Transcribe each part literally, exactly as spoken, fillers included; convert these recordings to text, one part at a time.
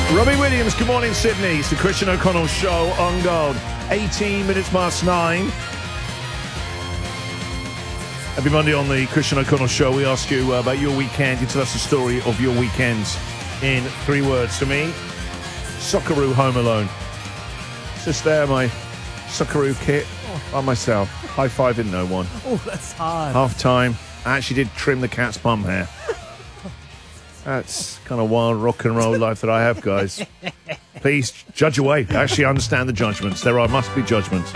Robbie Williams, good morning, Sydney. It's the Christian O'Connell Show on Gold. eighteen minutes past nine. Every Monday on the Christian O'Connell Show, we ask you uh, about your weekend. You tell us the story of your weekends in three words. To me, Socceroo Home Alone. Just there, my Socceroo kit by myself. High-fiving no one. Oh, that's hard. Half time, I actually did trim the cat's bum hair. That's kind of wild rock and roll life that I have, guys. Please judge away. I actually understand the judgments. There are must be judgments.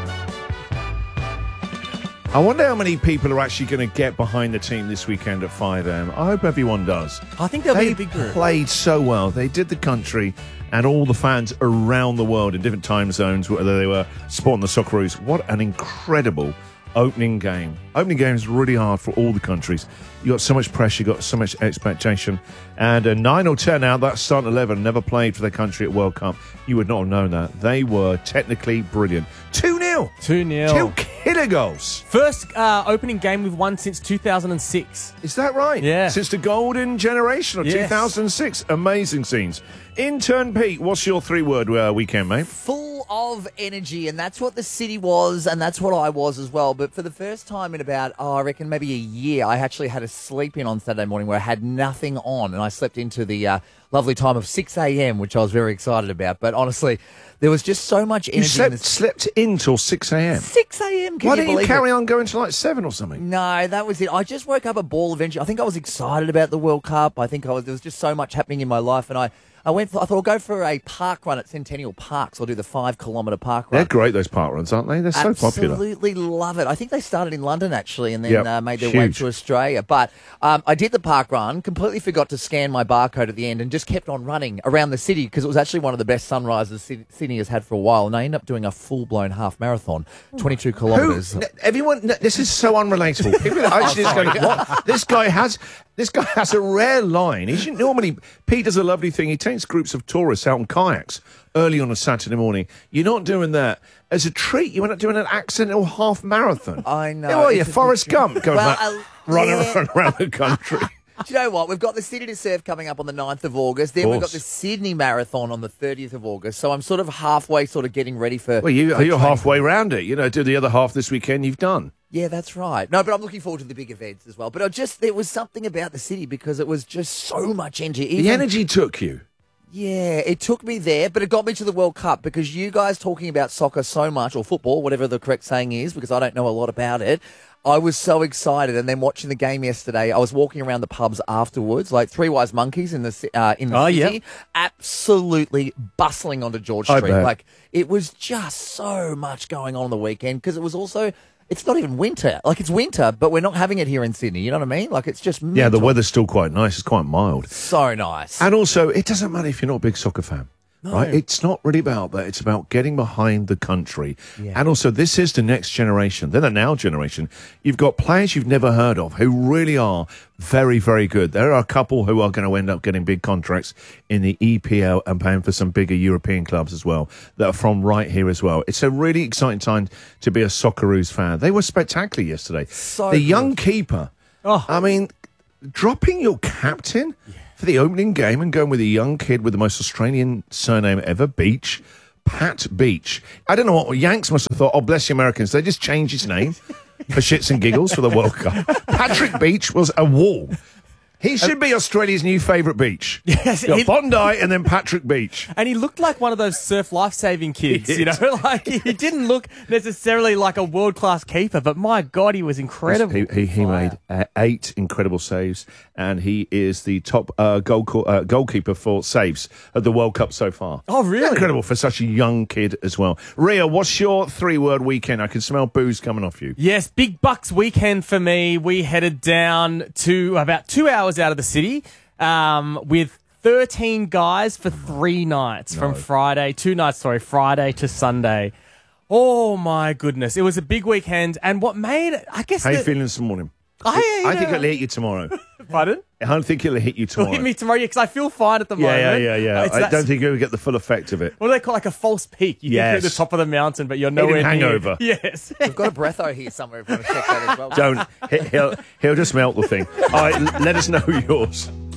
I wonder how many people are actually going to get behind the team this weekend at five a.m. I hope everyone does. I think there'll they be a big group. Played so well. They did the country and all the fans around the world in different time zones, whether they were sporting the Socceroos. What an incredible opening game. Opening game is really hard for all the countries. You got so much pressure, you got so much expectation. And uh, nine or ten out, that starting eleven never played for their country at World Cup. You would not have known that. They were technically brilliant. two nil. two nil. Two killer goals. First uh, opening game we've won since two thousand six. Is that right? Yeah. Since the golden generation of Yes. two thousand six. Amazing scenes. Intern Pete, what's your three-word uh, weekend, mate? Full of energy, and that's what the city was, and that's what I was as well. But for the first time in about, oh, I reckon maybe a year, I actually had a sleep in on Saturday morning where I had nothing on, and I slept into the uh, lovely time of six a.m., which I was very excited about. But honestly, there was just so much energy. You slept, in this... slept in till six a.m.? six a.m., can Why you didn't you believe carry it? on going to like seven or something? No, that was it. I just woke up a ball of energy. I think I was excited about the World Cup. I think I was, there was just so much happening in my life, and I... I went. For, I thought I'll go for a park run at Centennial Park. So I'll do the five kilometre park run. They're great, those park runs, aren't they? They're so popular. Absolutely love it. I think they started in London actually, and then Yep, uh, made their way huge. to Australia. But um, I did the park run. Completely forgot to scan my barcode at the end, and just kept on running around the city because it was actually one of the best sunrises Syd- Sydney has had for a while. And I ended up doing a full blown half marathon, twenty-two Who? kilometres. n- Everyone, n- this is so unrelatable. People are actually just going, what? This guy has, this guy has a rare line. He should normally, Pete does a lovely thing. He takes groups of tourists out on kayaks early on a Saturday morning. You're not doing that. As a treat, you end up doing an accidental half marathon. I know. Who are you, It's a Forrest bit- Gump, going Well, back, uh, running yeah. around, around the country? Do you know what? We've got the City to Surf coming up on the ninth of August. Then we've got course. the Sydney Marathon on the thirtieth of August. So I'm sort of halfway sort of getting ready for... Well, you, for you're training. halfway round it. You know, do the other half this weekend, you've done. Yeah, that's right. No, but I'm looking forward to the big events as well. But I just, there was something about the city because it was just so much energy. Even, The energy took you. Yeah, it took me there, but it got me to the World Cup because you guys talking about soccer so much, or football, whatever the correct saying is, because I don't know a lot about it. I was so excited, and then watching the game yesterday, I was walking around the pubs afterwards, like Three Wise Monkeys in the ci- uh, in the Oh, city, yeah. absolutely bustling onto George I Street. bet. Like it was just so much going on on the weekend because it was also. It's not even winter. Like, it's winter, but we're not having it here in Sydney. You know what I mean? Like, it's just Yeah, the mental. weather's still quite nice. It's quite mild. So nice. And also, it doesn't matter if you're not a big soccer fan, right? It's not really about that. It's about getting behind the country. Yeah. And also, this is the next generation. They're the now generation. You've got players you've never heard of who really are very, very good. There are a couple who are going to end up getting big contracts in the E P L and paying for some bigger European clubs as well that are from right here as well. It's a really exciting time to be a Socceroos fan. They were spectacular yesterday. So the good. young keeper, Oh. I mean, dropping your captain for the opening game and going with a young kid with the most Australian surname ever, Beach, Pat Beach. I don't know what Yanks must have thought. Oh, bless the Americans. They just changed his name for shits and giggles for the World Cup. Patrick Beach was a wall. He should be Australia's new favourite beach. Yes, You've got he- Bondi and then Patrick Beach. And he looked like one of those surf life-saving kids, He you know? did. Like, he didn't look necessarily like a world-class keeper, but my God, he was incredible. He, he, he made uh, eight incredible saves, and he is the top uh, goal co- uh, goalkeeper for saves at the World Cup so far. Oh, really? Incredible for such a young kid as well. Ria, what's your three-word weekend? I can smell booze coming off you. Yes, big bucks weekend for me. We headed down to about two hours out of the city um, with thirteen guys for three nights from Friday, two nights, sorry, Friday to Sunday. Oh, my goodness. It was a big weekend. And what made it, I guess... How are you the- feeling this morning? I, I think it'll hit you tomorrow. Pardon? I don't think it'll hit you It'll tomorrow. hit me tomorrow because I feel fine at the yeah, moment. yeah, yeah, yeah. It's I that- don't think you'll get the full effect of it. What do they call like a false peak? You think you're at the Yes. top of the mountain, but you're nowhere near. hangover. Yes. We've got a breatho here somewhere if you want to check that as well. Don't. He- He'll, he'll just melt the thing. All right, l- let us know yours.